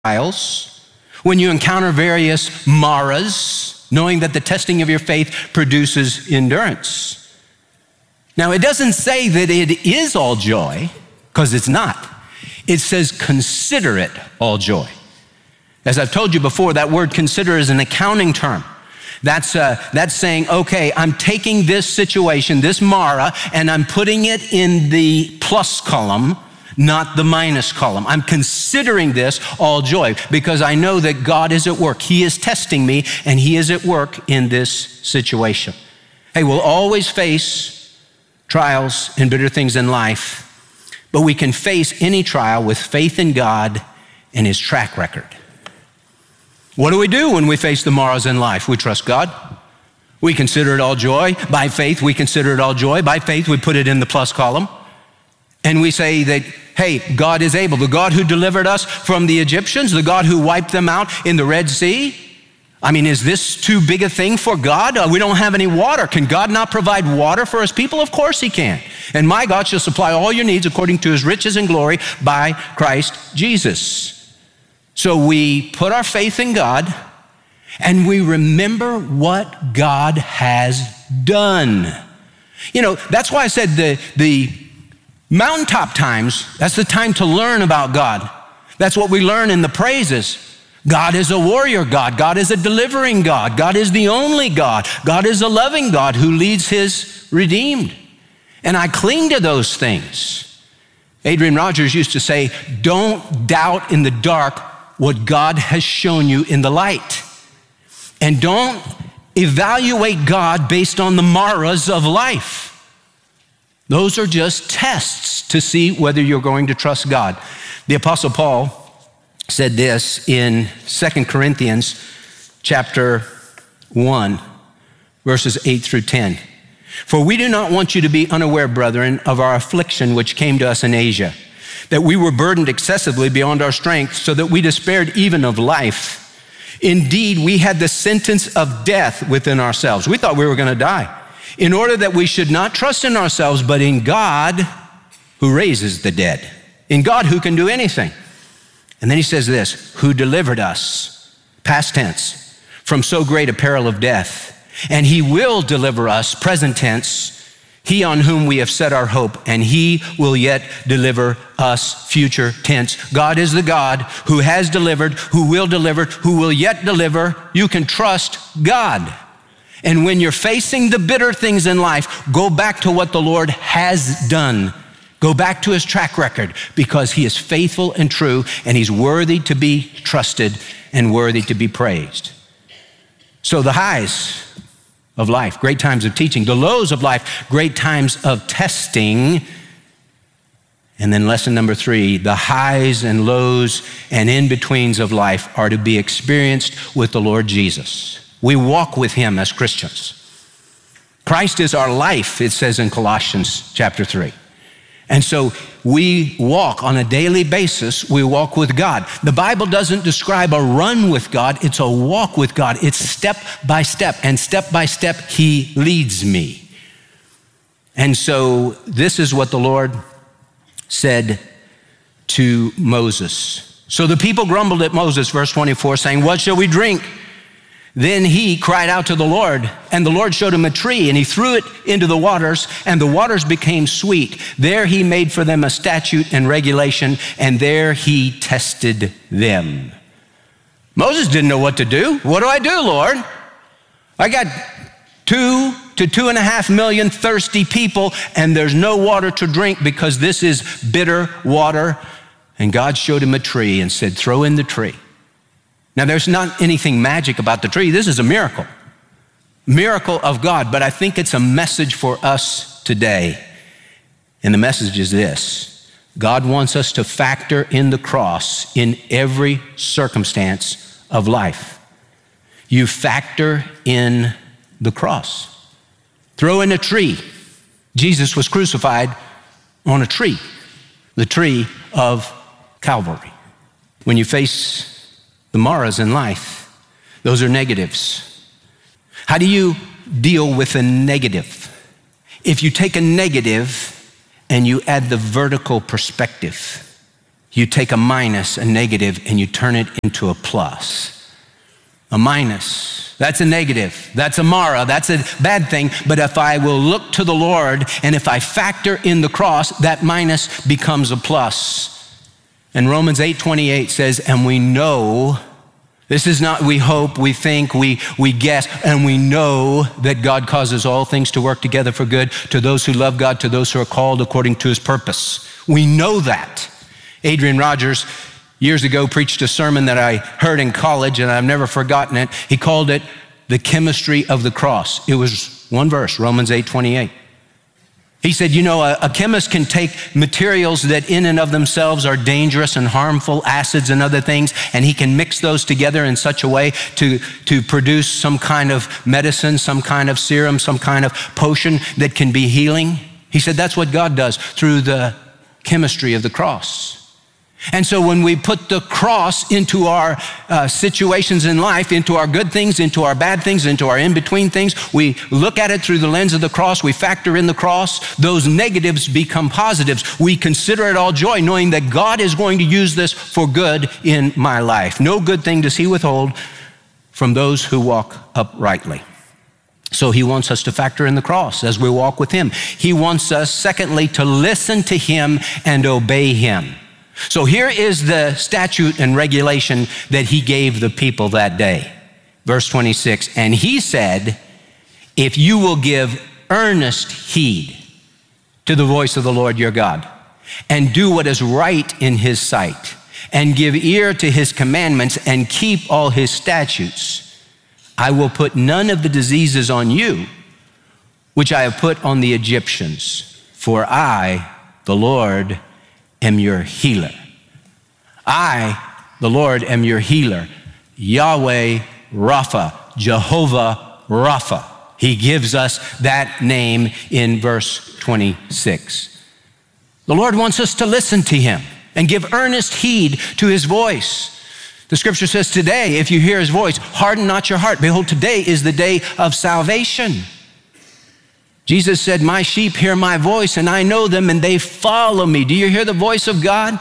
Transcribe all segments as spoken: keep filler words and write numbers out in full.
trials, when you encounter various maras, knowing that the testing of your faith produces endurance. Now, it doesn't say that it is all joy, because it's not. It says consider it all joy. As I've told you before, that word consider is an accounting term. That's, uh, that's saying, okay, I'm taking this situation, this mara, and I'm putting it in the plus column, not the minus column. I'm considering this all joy because I know that God is at work. He is testing me, and he is at work in this situation. Hey, we'll always face trials and bitter things in life, but we can face any trial with faith in God and his track record. What do we do when we face the maras in life? We trust God. We consider it all joy. By faith, we consider it all joy. By faith, we put it in the plus column. And we say that, hey, God is able. The God who delivered us from the Egyptians, the God who wiped them out in the Red Sea. I mean, is this too big a thing for God? Uh, we don't have any water. Can God not provide water for his people? Of course he can. And my God shall supply all your needs according to his riches and glory by Christ Jesus. So we put our faith in God, and we remember what God has done. You know, that's why I said the, the mountaintop times, that's the time to learn about God. That's what we learn in the praises. God is a warrior God. God is a delivering God. God is the only God. God is a loving God who leads his redeemed. And I cling to those things. Adrian Rogers used to say, don't doubt in the dark what God has shown you in the light. And don't evaluate God based on the maras of life. Those are just tests to see whether you're going to trust God. The Apostle Paul said this in Second Corinthians chapter one, verses eight through ten. For we do not want you to be unaware, brethren, of our affliction which came to us in Asia, that we were burdened excessively beyond our strength, so that we despaired even of life. Indeed, we had the sentence of death within ourselves. We thought we were going to die, in order that we should not trust in ourselves, but in God who raises the dead, in God who can do anything. And then he says this, who delivered us, past tense, from so great a peril of death. And he will deliver us, present tense, he on whom we have set our hope, and he will yet deliver us, future tense. God is the God who has delivered, who will deliver, who will yet deliver. You can trust God. And when you're facing the bitter things in life, go back to what the Lord has done. Go back to his track record, because he is faithful and true, and he's worthy to be trusted and worthy to be praised. So the highs of life, great times of teaching. The lows of life, great times of testing. And then lesson number three, the highs and lows and in-betweens of life are to be experienced with the Lord Jesus. We walk with him as Christians. Christ is our life, it says in Colossians chapter three. And so we walk on a daily basis, we walk with God. The Bible doesn't describe a run with God, it's a walk with God. It's step by step, and step by step, he leads me. And so this is what the Lord said to Moses. So the people grumbled at Moses, verse twenty-four, saying, what shall we drink? Then he cried out to the Lord, and the Lord showed him a tree, and he threw it into the waters, and the waters became sweet. There he made for them a statute and regulation, and there he tested them. Moses didn't know what to do. What do I do, Lord? I got two to two and a half million thirsty people, and there's no water to drink because this is bitter water. And God showed him a tree and said, throw in the tree. Now, there's not anything magic about the tree. This is a miracle, miracle of God. But I think it's a message for us today. And the message is this. God wants us to factor in the cross in every circumstance of life. You factor in the cross. Throw in a tree. Jesus was crucified on a tree, the tree of Calvary. When you face the maras in life, those are negatives. How do you deal with a negative? If you take a negative and you add the vertical perspective, you take a minus, a negative, and you turn it into a plus. A minus, that's a negative, that's a mara, that's a bad thing. But if I will look to the Lord and if I factor in the cross, that minus becomes a plus. And Romans eight twenty-eight says, and we know, this is not we hope, we think, we, we guess, and we know that God causes all things to work together for good to those who love God, to those who are called according to his purpose. We know that. Adrian Rogers years ago preached a sermon that I heard in college, and I've never forgotten it. He called it The Chemistry of the Cross. It was one verse, Romans eight twenty-eight. He said, you know, a, a chemist can take materials that in and of themselves are dangerous and harmful, acids and other things, and he can mix those together in such a way to, to produce some kind of medicine, some kind of serum, some kind of potion that can be healing. He said that's what God does through the chemistry of the cross. And so when we put the cross into our uh, situations in life, into our good things, into our bad things, into our in-between things, we look at it through the lens of the cross, we factor in the cross, those negatives become positives. We consider it all joy, knowing that God is going to use this for good in my life. No good thing does he withhold from those who walk uprightly. So he wants us to factor in the cross as we walk with him. He wants us, secondly, to listen to him and obey him. So here is the statute and regulation that he gave the people that day. Verse twenty-six, and he said, if you will give earnest heed to the voice of the Lord your God, and do what is right in his sight, and give ear to his commandments, and keep all his statutes, I will put none of the diseases on you, which I have put on the Egyptians, for I, the Lord, am your healer. I, the Lord, am your healer. Yahweh Rapha, Jehovah Rapha. He gives us that name in verse twenty-six. The Lord wants us to listen to him and give earnest heed to his voice. The scripture says today, if you hear his voice, harden not your heart. Behold, today is the day of salvation. Jesus said, my sheep hear my voice and I know them and they follow me. Do you hear the voice of God?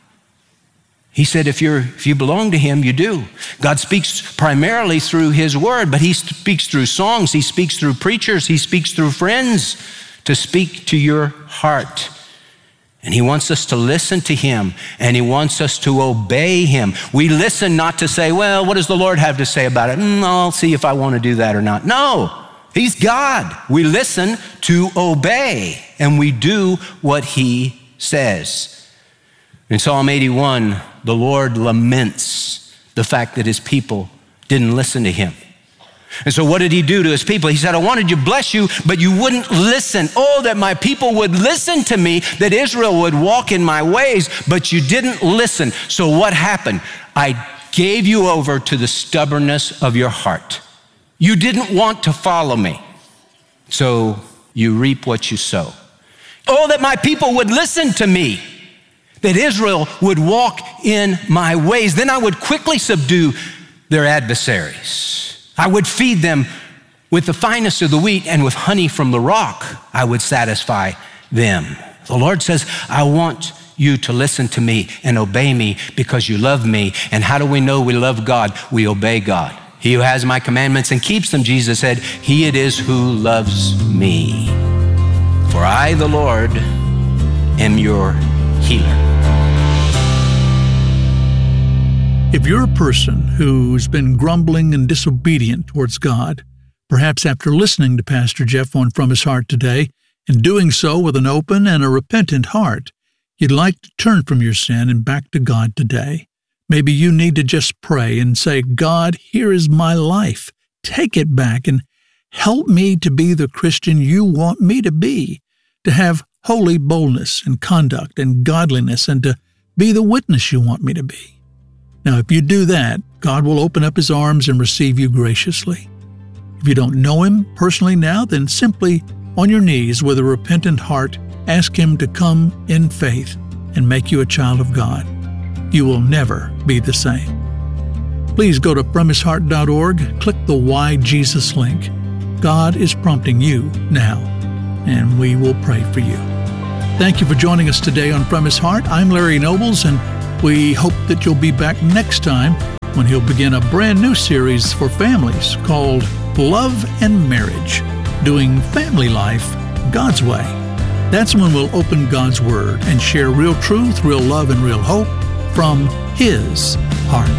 He said, if you're, if you belong to him, you do. God speaks primarily through his word, but he speaks through songs. He speaks through preachers. He speaks through friends to speak to your heart. And he wants us to listen to him, and he wants us to obey him. We listen not to say, well, what does the Lord have to say about it? Mm, I'll see if I want to do that or not. No. He's God. We listen to obey, and we do what he says. In Psalm eighty-one, the Lord laments the fact that his people didn't listen to him. And so what did he do to his people? He said, I wanted to bless you, but you wouldn't listen. Oh, that my people would listen to me, that Israel would walk in my ways, but you didn't listen. So what happened? I gave you over to the stubbornness of your heart. You didn't want to follow me, so you reap what you sow. Oh, that my people would listen to me, that Israel would walk in my ways. Then I would quickly subdue their adversaries. I would feed them with the finest of the wheat, and with honey from the rock, I would satisfy them. The Lord says, I want you to listen to me and obey me because you love me. And how do we know we love God? We obey God. He who has my commandments and keeps them, Jesus said, he it is who loves me. For I, the Lord, am your healer. If you're a person who's been grumbling and disobedient towards God, perhaps after listening to Pastor Jeff on From His Heart today, and doing so with an open and a repentant heart, you'd like to turn from your sin and back to God today. Maybe you need to just pray and say, God, here is my life. Take it back and help me to be the Christian you want me to be, to have holy boldness and conduct and godliness, and to be the witness you want me to be. Now, if you do that, God will open up his arms and receive you graciously. If you don't know him personally now, then simply on your knees with a repentant heart, ask him to come in faith and make you a child of God. You will never be the same. Please go to from his heart dot org, click the Why Jesus link. God is prompting you now, and we will pray for you. Thank you for joining us today on From His Heart. I'm Larry Nobles, and We hope that you'll be back next time when he'll begin a brand new series for families called Love and Marriage, doing family life God's way. That's when we'll open God's Word and share real truth, real love, and real hope from His heart.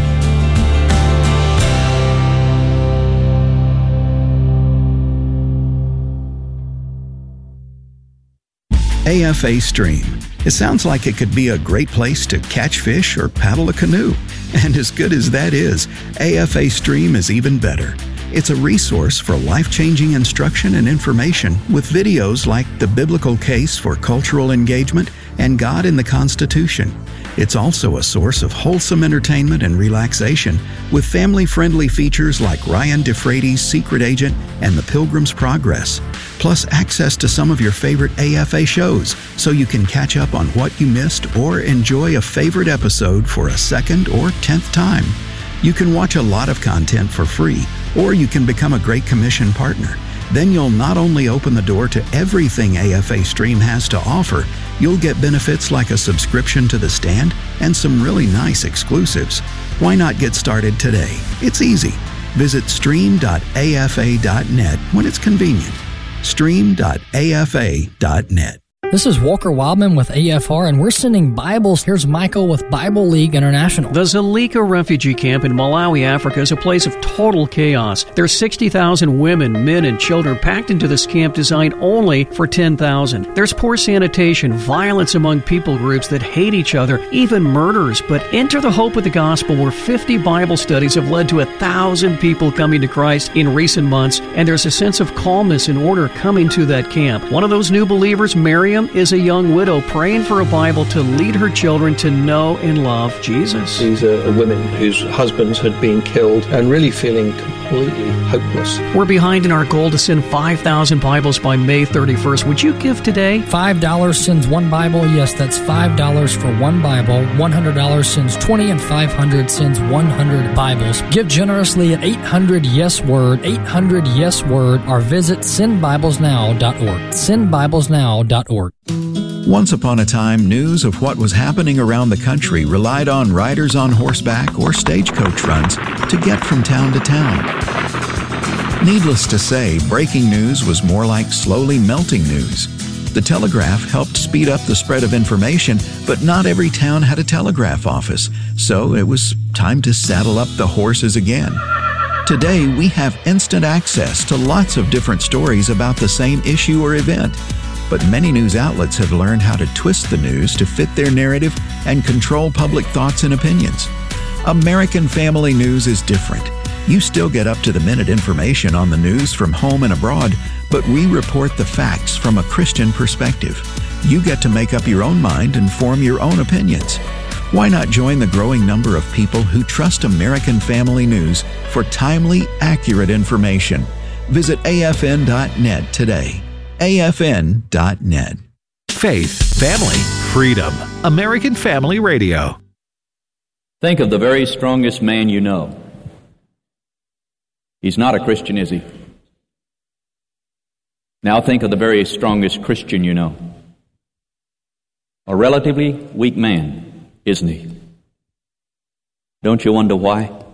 A F A Stream. It sounds like it could be a great place to catch fish or paddle a canoe. And as good as that is, A F A Stream is even better. It's a resource for life-changing instruction and information with videos like The Biblical Case for Cultural Engagement and God in the Constitution. It's also a source of wholesome entertainment and relaxation with family-friendly features like Ryan DeFrady's Secret Agent and The Pilgrim's Progress, plus access to some of your favorite A F A shows so you can catch up on what you missed or enjoy a favorite episode for a second or tenth time. You can watch a lot of content for free, or you can become a Great Commission partner. Then you'll not only open the door to everything A F A Stream has to offer, you'll get benefits like a subscription to The Stand and some really nice exclusives. Why not get started today? It's easy. Visit stream dot A F A dot net when it's convenient. stream dot A F A dot net. This is Walker Wildman with A F R, and we're sending Bibles. Here's Michael with Bible League International. The Zulika refugee camp in Malawi, Africa is a place of total chaos. There's sixty thousand women, men, and children packed into this camp designed only for ten thousand. There's poor sanitation, violence among people groups that hate each other, even murders. But enter the hope of the gospel, where fifty Bible studies have led to a thousand people coming to Christ in recent months, and there's a sense of calmness and order coming to that camp. One of those new believers, Miriam, is a young widow praying for a Bible to lead her children to know and love Jesus. These are women whose husbands had been killed and really feeling completely hopeless. We're behind in our goal to send five thousand Bibles by May thirty-first. Would you give today? five dollars sends one Bible. Yes, that's five dollars for one Bible. one hundred dollars sends twenty, and five hundred dollars sends one hundred Bibles. Give generously at eight hundred yes word, eight hundred yes word, or visit send bibles now dot org. send bibles now dot org. Once upon a time, news of what was happening around the country relied on riders on horseback or stagecoach runs to get from town to town. Needless to say, breaking news was more like slowly melting news. The telegraph helped speed up the spread of information, but not every town had a telegraph office, so it was time to saddle up the horses again. Today, we have instant access to lots of different stories about the same issue or event. But many news outlets have learned how to twist the news to fit their narrative and control public thoughts and opinions. American Family News is different. You still get up-to-the-minute information on the news from home and abroad, but we report the facts from a Christian perspective. You get to make up your own mind and form your own opinions. Why not join the growing number of people who trust American Family News for timely, accurate information? Visit A F N dot net today. A F N dot net. Faith, family, freedom. American Family Radio. Think of the very strongest man you know. He's not a Christian, is he? Now think of the very strongest Christian you know. A relatively weak man, isn't he? Don't you wonder why?